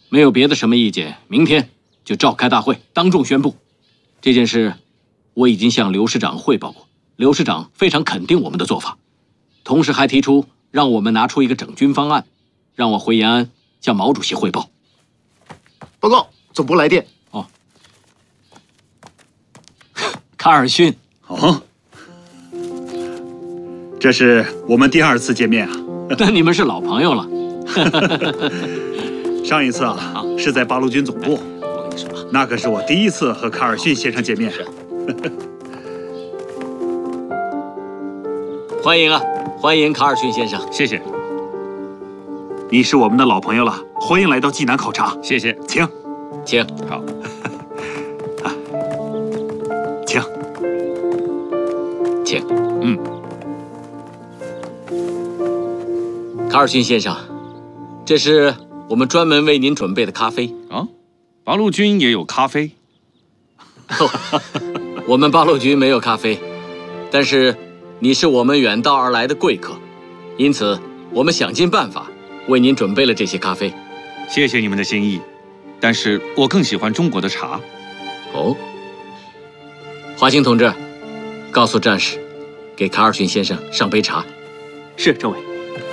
没有别的什么意见，明天就召开大会，当众宣布。这件事我已经向刘师长汇报过，刘师长非常肯定我们的做法，同时还提出让我们拿出一个整军方案，让我回延安向毛主席汇报。 报告，总部来电。 哦，卡尔逊。 哦，这是我们第2次见面啊。 那你们是老朋友了。 上一次啊，是在八路军总部。 我跟你说， 那可是我第1次和卡尔逊先生见面。 欢迎啊，欢迎卡尔逊先生。 谢谢， 你是我们的老朋友了，欢迎来到济南考察。 谢谢， 请， 请。 好， 请， 请。卡尔逊先生，这是我们专门为您准备的咖啡啊。八路军也有咖啡？ 我们八路军没有咖啡，但是你是我们远道而来的贵客，因此我们想尽办法为您准备了这些咖啡。 谢谢你们的心意，但是我更喜欢中国的茶。 哦，华清同志，告诉战士，给卡尔逊先生上杯茶。 是，政委。